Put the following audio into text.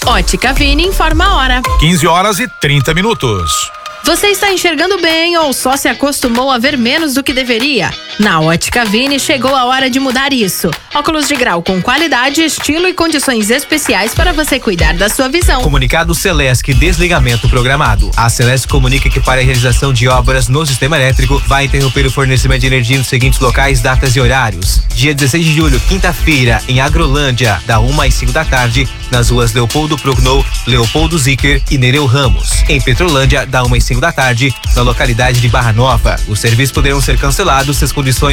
Ótica Vini informa a hora. 15h30. Você está enxergando bem ou só se acostumou a ver menos do que deveria? Na Ótica Vini chegou a hora de mudar isso. Óculos de grau com qualidade, estilo e condições especiais para você cuidar da sua visão. Comunicado Celesc, desligamento programado. A Celesc comunica que para a realização de obras no sistema elétrico vai interromper o fornecimento de energia nos seguintes locais, datas e horários. Dia 16 de julho, quinta-feira, em Agrolândia, da 1 às 5 da tarde, nas ruas Leopoldo Prognou, Leopoldo Zicker e Nereu Ramos. Em Petrolândia, da 1 às 5 da tarde, na localidade de Barra Nova. Os serviços poderão ser cancelados se as condições